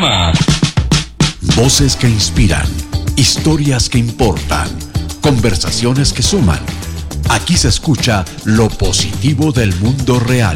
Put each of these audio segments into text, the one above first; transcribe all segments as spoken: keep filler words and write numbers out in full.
programa. Voces que inspiran, historias que importan, conversaciones que suman. Aquí se escucha lo positivo del mundo real.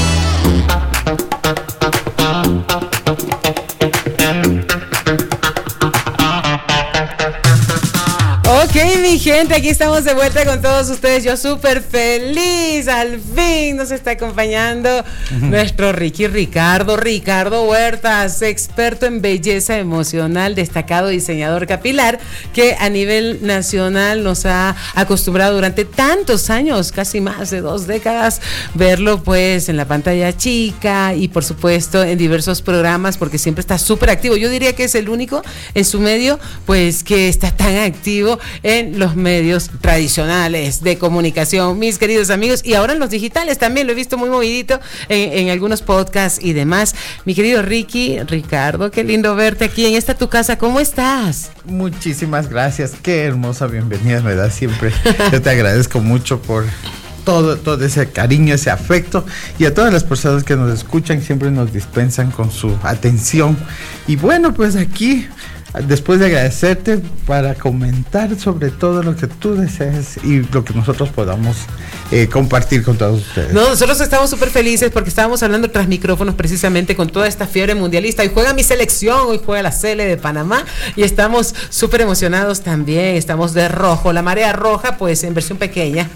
Ok, mi gente, aquí estamos de vuelta con todos ustedes. Yo súper feliz, al fin nos está acompañando uh-huh. nuestro Ricky Ricardo, Ricardo Huertas, experto en belleza emocional, destacado diseñador capilar, que a nivel nacional nos ha acostumbrado durante tantos años, casi más de dos décadas, verlo pues en la pantalla chica y por supuesto en diversos programas, porque siempre está súper activo. Yo diría que es el único en su medio pues que está tan activo en los medios tradicionales de comunicación, mis queridos amigos, y ahora en los digitales también lo he visto muy movidito en, en algunos podcasts y demás. Mi querido Ricky, Ricardo, qué lindo verte aquí en esta tu casa. ¿Cómo estás? Muchísimas gracias, qué hermosa bienvenida me da siempre. Yo te agradezco mucho por todo, todo ese cariño, ese afecto, y a todas las personas que nos escuchan siempre nos dispensan con su atención. Y bueno, pues aquí, después de agradecerte, para comentar sobre todo lo que tú desees y lo que nosotros podamos eh, compartir con todos ustedes. No, nosotros estamos súper felices porque estábamos hablando tras micrófonos precisamente con toda esta fiebre mundialista. Hoy juega mi selección, hoy juega la Sele de Panamá y estamos súper emocionados también. Estamos de rojo, la marea roja pues en versión pequeña.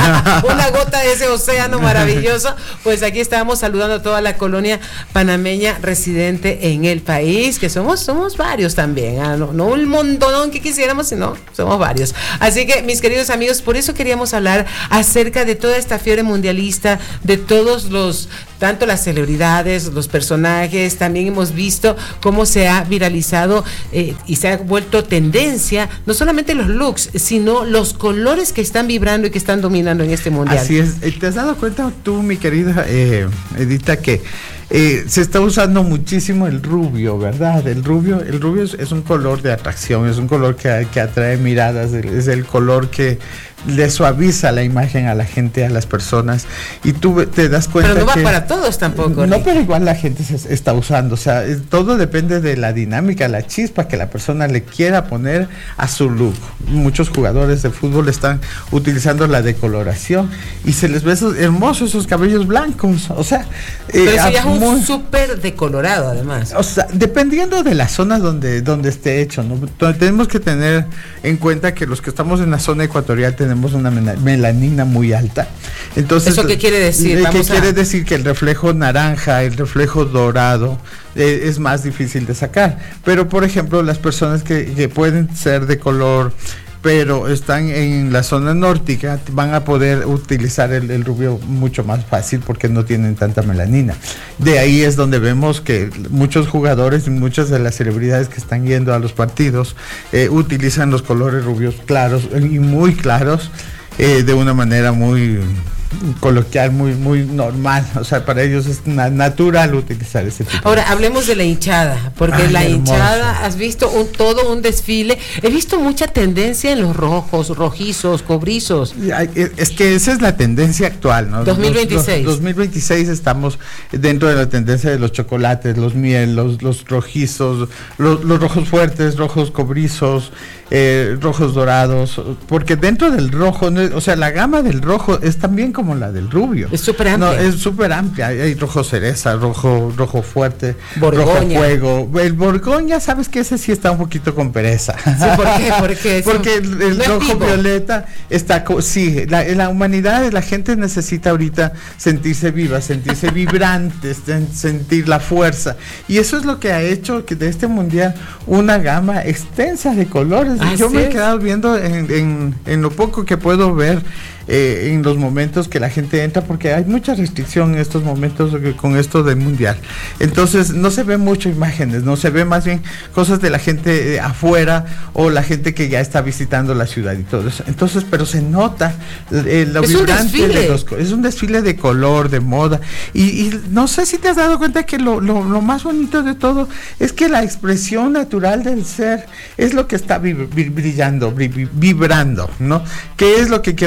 Una gota de ese océano maravilloso. Pues aquí estamos saludando a toda la colonia panameña residente en el país, que somos, somos varios también. No, no un montón que quisiéramos, sino somos varios. Así que, mis queridos amigos, por eso queríamos hablar acerca de toda esta fiebre mundialista, de todos los, tanto las celebridades, los personajes. También hemos visto cómo se ha viralizado eh, y se ha vuelto tendencia, no solamente los looks, sino los colores que están vibrando y que están dominando en este mundial. Así es. ¿Te has dado cuenta tú, mi querida eh, Edita, que Eh, se está usando muchísimo el rubio, ¿verdad? El rubio, el rubio es, es un color de atracción, es un color que, que atrae miradas, es el color que le suaviza la imagen a la gente, a las personas, y tú te das cuenta. Pero no va que, para todos tampoco. No, Rick. Pero igual la gente se está usando, o sea, todo depende de la dinámica, la chispa que la persona le quiera poner a su look. Muchos jugadores de fútbol están utilizando la decoloración y se les ve esos hermosos esos cabellos blancos, o sea. Pero eh, eso ya es un súper decolorado, además. O sea, dependiendo de la zona donde, donde esté hecho, ¿no? Tenemos que tener en cuenta que los que estamos en la zona ecuatorial tenemos una melanina muy alta. Entonces, ¿eso qué quiere decir? ¿Qué quiere decir? Que el reflejo naranja, el reflejo dorado eh, es más difícil de sacar. Pero, por ejemplo, las personas que, que pueden ser de color pero están en la zona nórdica, van a poder utilizar el, el rubio mucho más fácil porque no tienen tanta melanina. De ahí es donde vemos que muchos jugadores y muchas de las celebridades que están yendo a los partidos eh, utilizan los colores rubios claros y muy claros eh, de una manera muy coloquial, muy muy normal, o sea, para ellos es na- natural utilizar ese tipo. Ahora, hablemos de la hinchada, porque Ay, la hermoso. hinchada, has visto un todo un desfile, he visto mucha tendencia en los rojos, rojizos, cobrizos. Es que esa es la tendencia actual, ¿no? dos mil veintiséis. dos mil veintiséis estamos dentro de la tendencia de los chocolates, los miel, los, los rojizos, los, los rojos fuertes, rojos cobrizos, eh, rojos dorados, porque dentro del rojo, o sea, la gama del rojo es también como la del rubio. Es súper amplia. No, es súper amplia. Hay rojo cereza, rojo rojo fuerte, Borgoña. rojo fuego. El Borgoña, sabes que ese sí está un poquito con pereza. Sí, ¿por qué? Porque, Porque el, el no rojo violeta está, sí, la, la humanidad, la gente necesita ahorita sentirse viva, sentirse vibrante, sentir la fuerza. Y eso es lo que ha hecho que de este mundial una gama extensa de colores. Así Yo me he es. quedado viendo en, en, en lo poco que puedo ver eh, en los momentos que la gente entra, porque hay mucha restricción en estos momentos con esto del mundial. Entonces no se ven muchas imágenes, no se ve más bien cosas de la gente eh, afuera o la gente que ya está visitando la ciudad y todo eso. Entonces, pero se nota eh, lo es vibrante un de los, es un desfile de color, de moda, y, y no sé si te has dado cuenta que lo, lo, lo más bonito de todo es que la expresión natural del ser es lo que está vib- brillando, vib- vibrando, ¿no? ¿Qué es lo que quiero decir con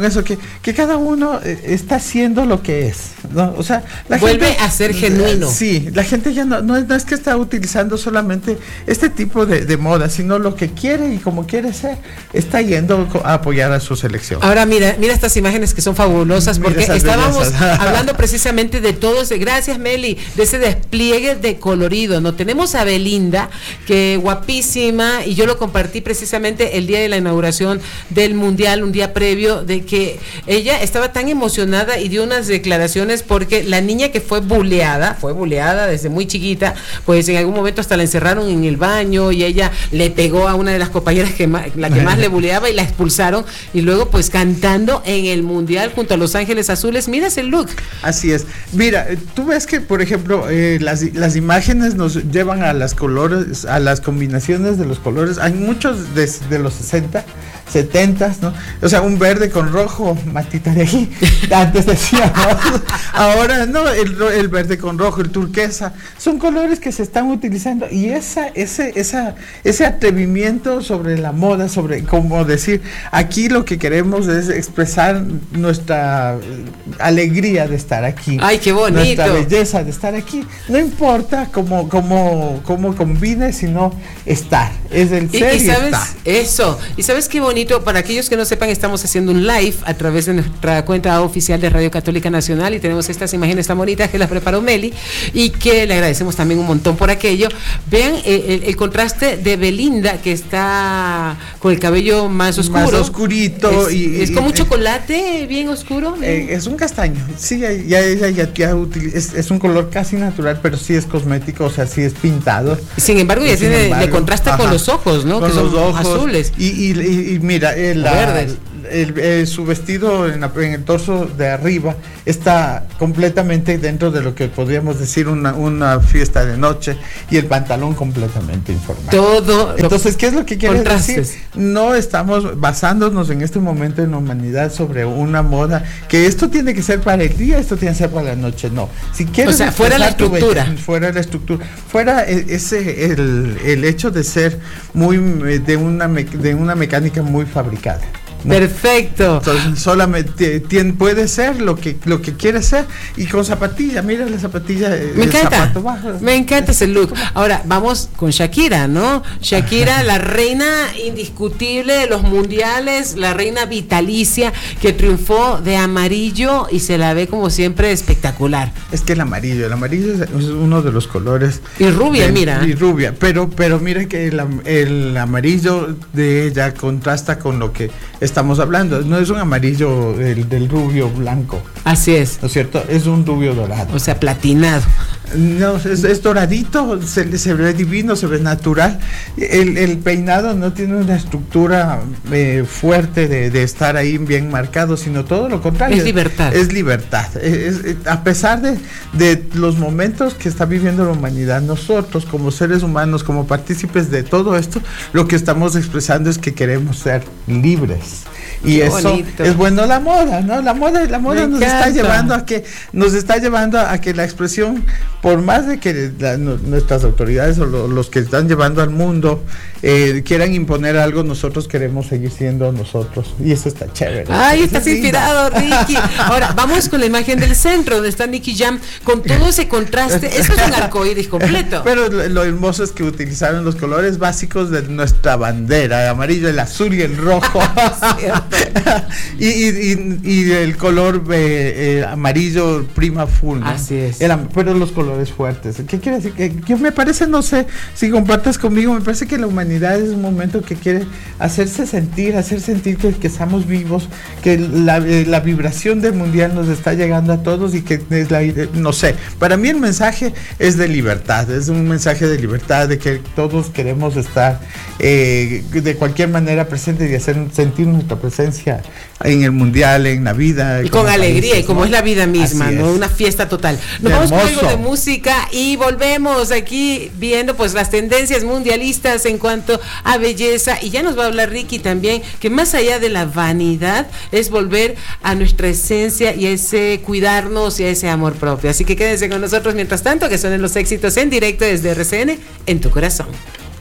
con eso, que, que cada uno está haciendo lo que es, ¿no? O sea, la vuelve gente, a ser genuino. Sí, la gente ya no, no, no es que está utilizando solamente este tipo de, de moda, sino lo que quiere y como quiere ser, está yendo a apoyar a su selección. Ahora mira, mira estas imágenes que son fabulosas, Mira porque estábamos bellezas. hablando precisamente de todo ese, gracias Meli, de ese despliegue de colorido, ¿no? Tenemos a Belinda, que guapísima, y yo lo compartí precisamente el día de la inauguración del Mundial, un día previo, de que ella estaba tan emocionada y dio unas declaraciones porque la niña que fue buleada, fue buleada desde muy chiquita, pues en algún momento hasta la encerraron en el baño y ella le pegó a una de las compañeras que más, la que más le buleaba, y la expulsaron, y luego pues cantando en el Mundial junto a Los Ángeles Azules. Mira ese look. Así es. Mira, tú ves que, por ejemplo, eh, las, las imágenes nos llevan a las colores, a las combinaciones de los colores. Hay muchos de, de los sesenta, setenta, ¿no? O sea, un verde con rojo, matita de ahí. Antes decíamos. Ahora, no, el, el verde con rojo, el turquesa. Son colores que se están utilizando. Y esa, ese, esa, ese atrevimiento sobre la moda, sobre cómo decir, aquí lo que queremos es expresar nuestra alegría de estar aquí. Ay, qué bonito. Nuestra belleza de estar aquí. No importa cómo, cómo, cómo combine, sino estar. Es el ser y, y, y sabes, estar. Eso. Y sabes qué bonito, para aquellos que no sepan, estamos haciendo un live a través de nuestra cuenta oficial de Radio Católica Nacional, y tenemos estas imágenes tan bonitas que las preparó Meli, y que le agradecemos también un montón por aquello. Vean eh, el, el contraste de Belinda, que está con el cabello más oscuro. Más oscurito. Es, y, es y, como y, un chocolate bien oscuro. Eh, es un castaño. Sí, ya, ya, ya, ya, ya utiliza, es, es un color casi natural, pero sí es cosmético, o sea, sí es pintado. Sin embargo, ya tiene, embargo, le contrasta ajá, con los ojos, ¿no? Con que los son ojos azules. Y, y, y, y mira, el, verdes. El, el, su vestido en, la, en el torso de arriba está completamente dentro de lo que podríamos decir una, una fiesta de noche, y el pantalón completamente informal. Todo. Entonces, ¿qué es lo que quiere contrastes. decir? No estamos basándonos en este momento en la humanidad sobre una moda, que esto tiene que ser para el día, esto tiene que ser para la noche. No. Si quieres, o sea, fuera la estructura. Belleza, fuera la estructura. Fuera ese el, el hecho de ser muy de una, de una mecánica muy fabricada. ¿no? Perfecto. Entonces, solamente tiene, puede ser lo que lo que quiere ser, y con zapatilla, mira la zapatilla. Me encanta. Me encanta ese look. Ahora vamos con Shakira, ¿no? Shakira, la reina indiscutible de los mundiales, la reina vitalicia, que triunfó de amarillo y se la ve como siempre espectacular. Es que el amarillo, el amarillo es uno de los colores. Y rubia, de, mira. Y rubia, pero pero mira que el, el amarillo de ella contrasta con lo que estamos hablando. No es un amarillo el, del rubio blanco. Así es. ¿No es cierto? Es un rubio dorado. O sea, platinado. No, es, es doradito, se, se ve divino, se ve natural. El, el peinado no tiene una estructura eh, fuerte de, de estar ahí bien marcado, sino todo lo contrario. Es libertad. Es libertad. Es, es, a pesar de, de los momentos que está viviendo la humanidad, nosotros como seres humanos, como partícipes de todo esto, lo que estamos expresando es que queremos ser libres. Y Qué eso bonito. Es bueno la moda, ¿no? La moda, la moda nos está llevando a que nos está llevando a que la expresión, por más de que la, no, nuestras autoridades o lo, los que están llevando al mundo eh, quieran imponer algo, nosotros queremos seguir siendo nosotros, y eso está chévere. Ay, estás inspirado, Ricky. Ahora vamos con la imagen del centro, donde está Nicky Jam, con todo ese contraste. Esto es un arcoíris completo. Pero lo, lo hermoso es que utilizaron los colores básicos de nuestra bandera: el amarillo, el azul y el rojo. y, y, y, y el color eh, eh, amarillo prima full, ¿no? Así es. El, pero los colores fuertes. ¿Qué quiere decir? Que, que me parece, no sé si compartas conmigo, me parece que la humanidad es un momento que quiere hacerse sentir, hacer sentir que, que estamos vivos, que la, eh, la vibración del mundial nos está llegando a todos, y que es la, eh, no sé, para mí el mensaje es de libertad, es un mensaje de libertad, de que todos queremos estar eh, de cualquier manera presentes y hacer sentir nuestra presencia en el mundial, en la vida. Y con alegría, países, y como ¿no? es la vida misma, Así ¿no? Es. Una fiesta total. Nos vamos con algo de música y volvemos aquí viendo pues las tendencias mundialistas en cuanto a belleza, y ya nos va a hablar Ricky también, que más allá de la vanidad es volver a nuestra esencia y a ese cuidarnos y a ese amor propio. Así que quédense con nosotros mientras tanto, que suenen los éxitos en directo desde R C N en tu corazón.